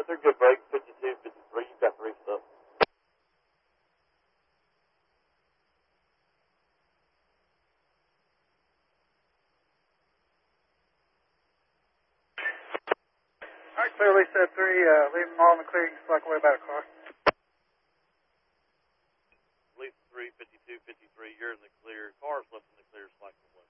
That's a good break, 52, 53. You've got 3 stuff. All right, clear Lisa 3, leave them all in the clear. You can slack away about a car. Lisa 3, 52, 53. You're in the clear. Cars left in the clear, slack away.